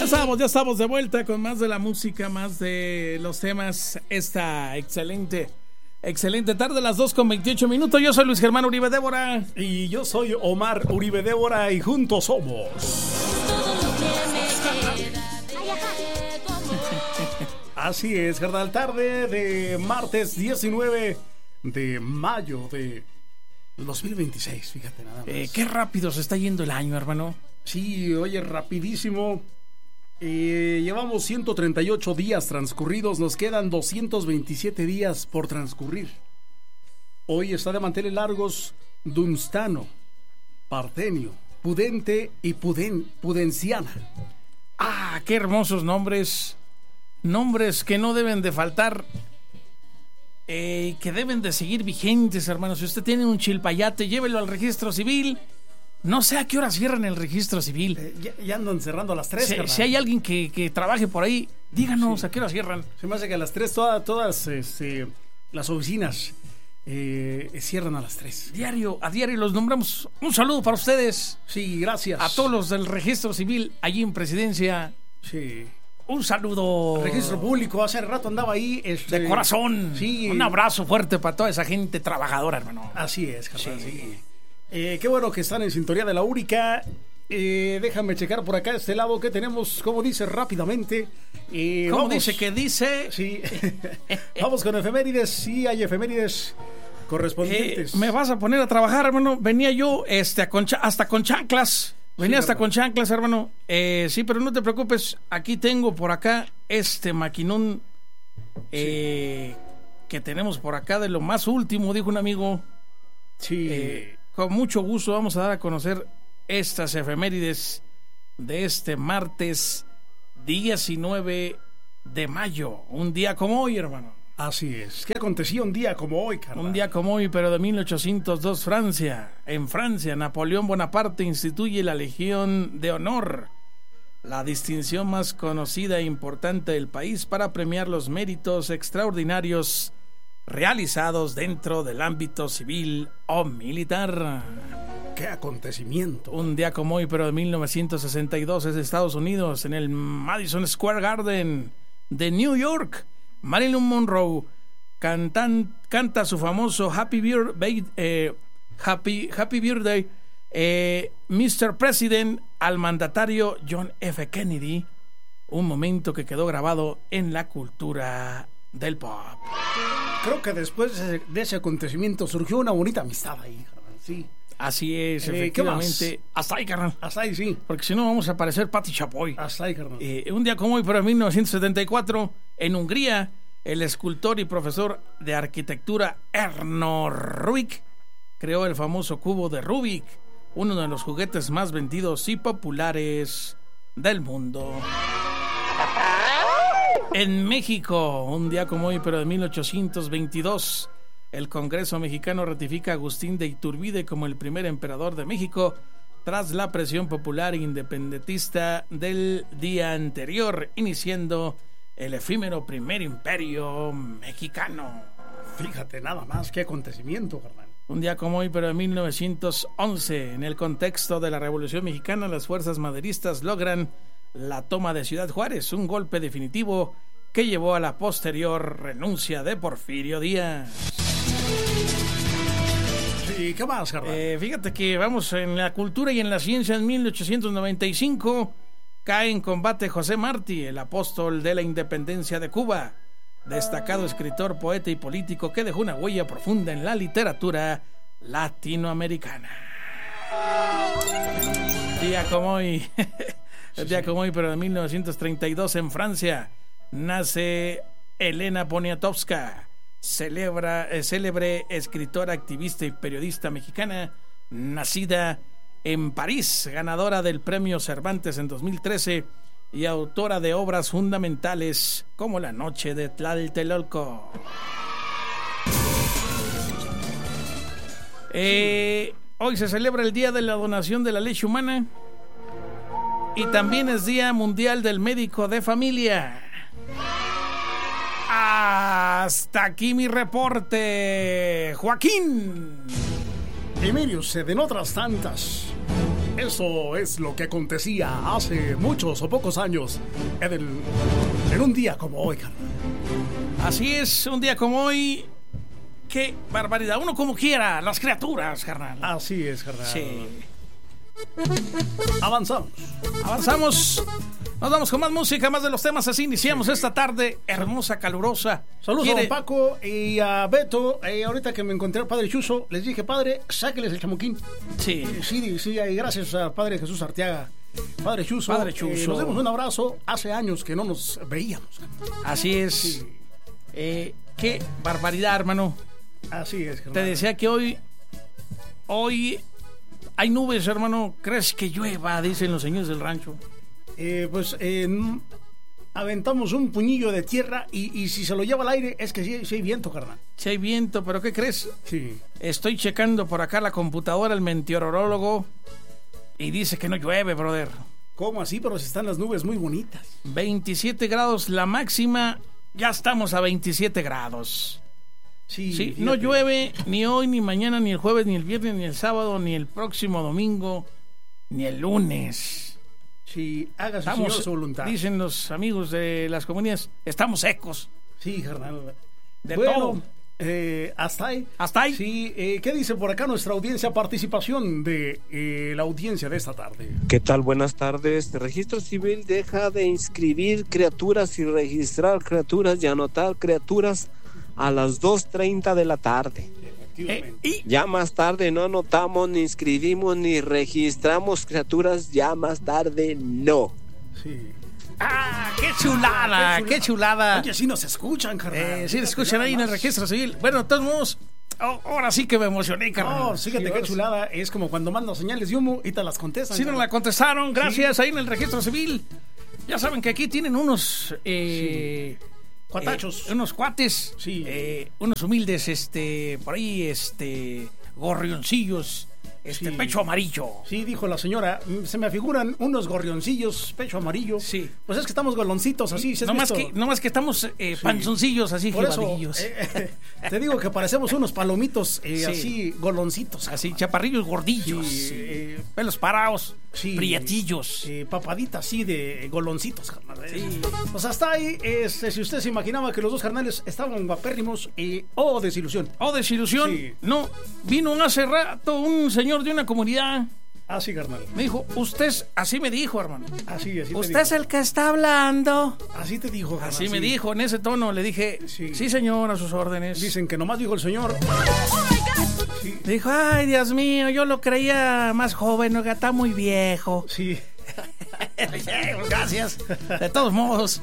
Ya estamos de vuelta con más de la música, más de los temas. Esta excelente tarde, las 2:28. Yo soy Luis Germán Uribe Débora. Y yo soy Omar Uribe Débora y juntos somos. Así es, carnal, tarde de martes 19 de mayo de 2026, fíjate nada más. Qué rápido se está yendo el año, hermano. Sí, oye, rapidísimo. Llevamos 138 días transcurridos, nos quedan 227 días por transcurrir. Hoy está de manteles largos Dunstano, Partenio, Pudente y Pudenciana. Ah, qué hermosos nombres. Nombres que no deben de faltar, que deben de seguir vigentes, hermano. Si usted tiene un chilpayate, llévelo al registro civil. No sé a qué hora cierran el registro civil. Ya andan cerrando a las 3. Si hay alguien que trabaje por ahí, díganos a qué hora cierran. Se me hace que a las 3 todas las oficinas cierran a las 3. A diario los nombramos. Un saludo para ustedes. Sí, gracias. A todos los del registro civil allí en Presidencia. Sí. Un saludo. Registro público, hace rato andaba ahí. De corazón. Sí. Un abrazo fuerte para toda esa gente trabajadora, hermano. Así es, carnal. Sí. Qué bueno que están en sintonía de la Úrica. Déjame checar por acá a este lado que tenemos, como dice rápidamente. ¿Cómo dice que dice? Sí. Vamos con efemérides. Sí, hay efemérides correspondientes. Me vas a poner a trabajar, hermano. Venía yo hasta con chanclas. Con chanclas, hermano. Sí, pero no te preocupes. Aquí tengo por acá este maquinón que tenemos por acá de lo más último, dijo un amigo. Sí. Con mucho gusto vamos a dar a conocer estas efemérides de este martes 19 de mayo. Un día como hoy, hermano. Así es. ¿Qué acontecía un día como hoy, carnal? Un día como hoy, pero de 1802, Francia. En Francia, Napoleón Bonaparte instituye la Legión de Honor, la distinción más conocida e importante del país para premiar los méritos extraordinarios realizados dentro del ámbito civil o militar. ¡Qué acontecimiento! Un día como hoy, pero de 1962, es Estados Unidos, en el Madison Square Garden de New York. Marilyn Monroe canta su famoso Happy Birthday, Mr. President, al mandatario John F. Kennedy. Un momento que quedó grabado en la cultura del pop. Creo que después de ese acontecimiento surgió una bonita amistad ahí, carnal. Sí. Así es, efectivamente. Hasta ahí, carnal. Hasta ahí, sí. Porque si no vamos a parecer Patti Chapoy. Hasta ahí, carnal. Un día como hoy, pero en 1974, en Hungría, el escultor y profesor de arquitectura Erno Rubik creó el famoso cubo de Rubik, uno de los juguetes más vendidos y populares del mundo. En México, un día como hoy, pero de 1822, el Congreso mexicano ratifica a Agustín de Iturbide como el primer emperador de México tras la presión popular independentista del día anterior, iniciando el efímero primer imperio mexicano. Fíjate nada más, qué acontecimiento, carnal. Un día como hoy, pero en 1911, en el contexto de la Revolución Mexicana, las fuerzas maderistas logran la toma de Ciudad Juárez, un golpe definitivo que llevó a la posterior renuncia de Porfirio Díaz. Sí, ¿qué más, carnal? Fíjate que vamos en la cultura y en la ciencia. En 1895 cae en combate José Martí, el apóstol de la independencia de Cuba, destacado escritor, poeta y político que dejó una huella profunda en la literatura latinoamericana. Día como hoy, pero en 1932 en Francia nace Elena Poniatowska, célebre escritora, activista y periodista mexicana, nacida en París, ganadora del Premio Cervantes en 2013 y autora de obras fundamentales como La Noche de Tlatelolco. Hoy se celebra el Día de la Donación de la Leche Humana y también es Día Mundial del Médico de Familia. Hasta aquí mi reporte, Joaquín. Emilio, en otras tantas. Eso es lo que acontecía hace muchos o pocos años en un día como hoy, carnal. Así es, un día como hoy. Qué barbaridad. Uno como quiera, las criaturas, carnal. Así es, carnal. Sí. Avanzamos. Nos vamos con más música, más de los temas. Así iniciamos esta tarde hermosa, calurosa. Saludos a don Paco y a Beto. Ahorita que me encontré al padre Chuzo, les dije, padre, sáqueles el chamuquín. Sí. Sí, gracias al padre Jesús Arteaga. Padre Chuzo. Nos demos un abrazo. Hace años que no nos veíamos. Así es. Sí. Qué barbaridad, hermano. Así es, hermano. Te decía que hoy hay nubes, hermano. ¿Crees que llueva? Dicen los señores del rancho. Aventamos un puñillo de tierra y si se lo lleva al aire es que sí hay viento, carnal. Sí hay viento, pero ¿qué crees? Sí. Estoy checando por acá la computadora, el meteorólogo, y dice que no llueve, brother. ¿Cómo así? Pero si están las nubes muy bonitas. 27 grados la máxima, ya estamos a 27 grados. Sí, no llueve ni hoy, ni mañana, ni el jueves, ni el viernes, ni el sábado, ni el próximo domingo, ni el lunes. Sí, haga su Señor su voluntad. Dicen los amigos de las comunidades, estamos secos. Sí, carnal. De todo. Hasta ahí. ¿Hasta ahí? Sí, ¿qué dice por acá nuestra audiencia? Participación de la audiencia de esta tarde. ¿Qué tal? Buenas tardes. El Registro Civil deja de inscribir criaturas y registrar criaturas y anotar criaturas a las 2:30 de la tarde. Ya más tarde no anotamos, ni inscribimos, ni registramos criaturas. Ya más tarde no. Sí. ¡Ah! ¡Qué chulada! ¡Qué chulada! Oye, sí nos escuchan, carnal. Sí nos escuchan ahí en el Registro Civil. Bueno, de todos modos, ahora sí que me emocioné, carnal. No, fíjate qué chulada. Es como cuando mandas señales de humo y te las contestan. Sí, nos la contestaron. Gracias, ahí en el Registro Civil. Ya saben que aquí tienen unos... cuatachos. Unos cuates. Sí. Unos humildes, por ahí, gorrioncillos. Sí. Pecho amarillo. Sí, dijo la señora, se me figuran unos gorrioncillos, pecho amarillo. Sí. Pues es que estamos goloncitos así. No más que estamos panzoncillos así, jibadillos. Te digo que parecemos unos palomitos así, goloncitos. Así, chaparrillos gordillos. Sí, pelos parados, sí, prietillos. Papaditas así de goloncitos, carnal. Sí. Pues hasta ahí, si usted se imaginaba que los dos carnales estaban guapérrimos, desilusión. Desilusión. Sí. No, vino hace rato un señor de una comunidad. Así, carnal. Me dijo, así me dijo, hermano. Así usted es el que está hablando. Así te dijo, carnal. Así me dijo, en ese tono. Le dije, sí señor, a sus órdenes. Dicen que nomás dijo el señor. Sí. Dijo, ay, Dios mío, yo lo creía más joven, que está muy viejo. Sí. Gracias. De todos modos.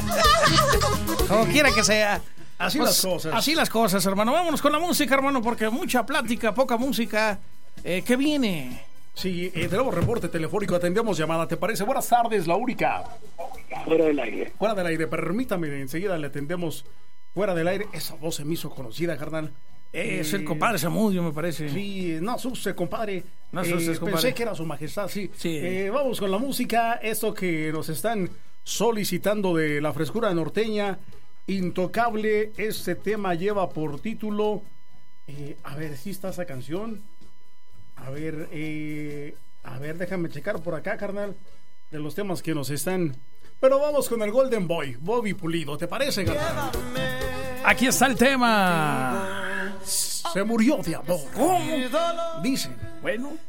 Como quiera que sea. Así las cosas. Así las cosas, hermano. Vámonos con la música, hermano, porque mucha plática, poca música. ¿Qué viene? Sí, tenemos reporte telefónico, atendemos llamada, ¿te parece? Buenas tardes, la única. Fuera del aire. Fuera del aire, permítame, enseguida le atendemos fuera del aire. Esa voz se me hizo conocida, carnal. Es el compadre Zamudio, me parece. Sí, no asuste, compadre. No asustes, compadre. Pensé que era su majestad, sí. Sí. Vamos con la música, esto que nos están solicitando de la frescura norteña, Intocable. Este tema lleva por título, a ver, ¿sí está esa canción? A ver, déjame checar por acá, carnal, de los temas que nos están... Pero vamos con el Golden Boy, Bobby Pulido, ¿te parece, carnal? Aquí está el tema. Se murió de amor. ¿Cómo? Dicen. Bueno,